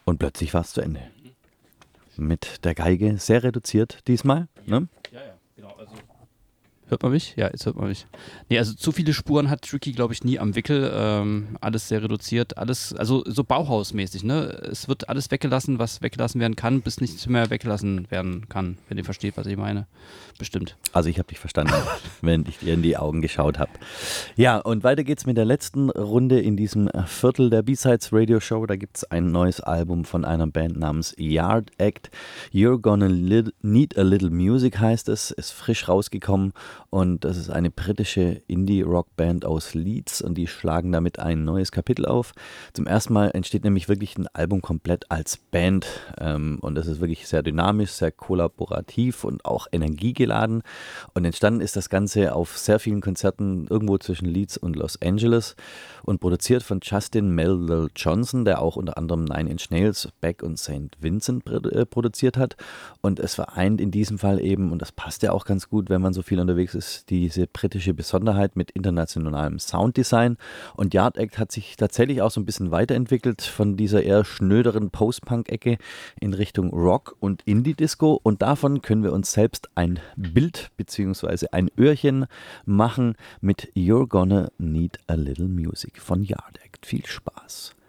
Und plötzlich war es zu Ende. Mit der Geige sehr reduziert diesmal. Ne? Ja, genau. Also hört man mich? Ja, jetzt hört man mich. Nee, also zu viele Spuren hat Tricky, glaube ich, nie am Wickel. Alles sehr reduziert, alles, also so Bauhausmäßig, ne? Es wird alles weggelassen, was weggelassen werden kann, bis nichts mehr weggelassen werden kann, wenn ihr versteht, was ich meine. Bestimmt. Also ich habe dich verstanden, während ich dir in die Augen geschaut habe. Ja, und weiter geht's mit der letzten Runde in diesem Viertel der B-Sides Radio Show. Da gibt's ein neues Album von einer Band namens Yard Act. You're Gonna Need a Little Music heißt es, ist frisch rausgekommen und das ist eine britische Indie-Rock-Band aus Leeds und die schlagen damit ein neues Kapitel auf. Zum ersten Mal entsteht nämlich wirklich ein Album komplett als Band und das ist wirklich sehr dynamisch, sehr kollaborativ und auch energiegeladen. Und entstanden ist das Ganze auf sehr vielen Konzerten irgendwo zwischen Leeds und Los Angeles und produziert von Justin Melville Johnson, der auch unter anderem Nine Inch Nails, Beck und St. Vincent produziert hat. Und es vereint in diesem Fall eben, und das passt ja auch ganz gut, wenn man so viel unterwegs ist, diese britische Besonderheit mit internationalem Sounddesign. Und Yard Act hat sich tatsächlich auch so ein bisschen weiterentwickelt von dieser eher schnöderen Post-Punk-Ecke in Richtung Rock und Indie-Disco. Und davon können wir uns selbst ein Bild bzw. ein Öhrchen machen mit You're Gonna Need a Little Music von Yard Act. Viel Spaß.